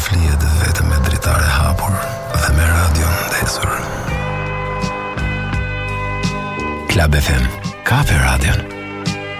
flihet vetëm me dritare hapur dhe me radion ndesur. Club FM, kafe radion.